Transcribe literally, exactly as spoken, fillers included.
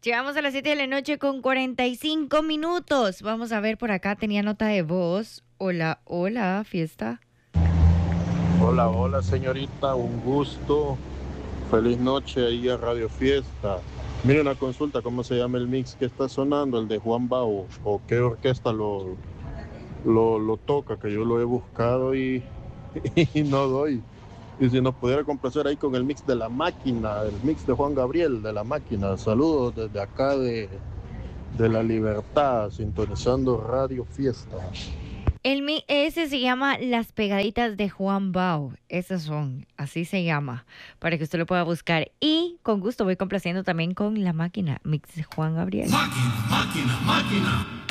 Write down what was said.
Llegamos a las siete de la noche con cuarenta y cinco minutos. Vamos a ver por acá, tenía nota de voz. Hola, hola, fiesta. Hola, hola señorita, un gusto. Feliz noche ahí a Radio Fiesta. Mire una consulta, ¿cómo se llama el mix que está sonando? ¿El de Juan Bao? ¿O qué orquesta lo, lo, lo toca? Que yo lo he buscado y, y no doy. Y si nos pudiera complacer ahí con el mix de La Máquina, el mix de Juan Gabriel de La Máquina. Saludos desde acá de, de La Libertad, sintonizando Radio Fiesta. El mi- ese se llama Las Pegaditas de Juan Bao. Esas son, así se llama, para que usted lo pueda buscar. Y con gusto voy complaciendo también con La Máquina, mix de Juan Gabriel. Máquina, máquina, máquina.